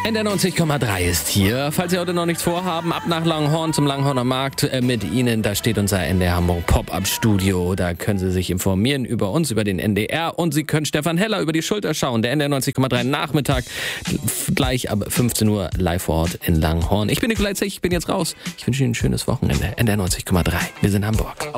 NDR 90,3 ist hier. Falls Sie heute noch nichts vorhaben, ab nach Langhorn zum Langhorner Markt mit Ihnen. Da steht unser NDR Hamburg Pop-Up-Studio. Da können Sie sich informieren über uns, über den NDR. Und Sie können Stefan Heller über die Schulter schauen. Der NDR 90,3 Nachmittag, gleich ab 15 Uhr live vor Ort in Langhorn. Ich bin Nikolai Zech, ich bin jetzt raus. Ich wünsche Ihnen ein schönes Wochenende. NDR 90,3. Wir sind Hamburg.